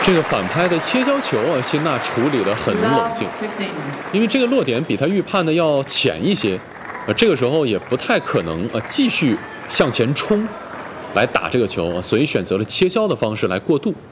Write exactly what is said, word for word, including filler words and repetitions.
这个反拍的切角球啊，辛纳处理得很冷静，因为这个落点比他预判的要浅一些，呃，这个时候也不太可能呃继续向前冲来打这个球，所以选择了切削的方式来过渡。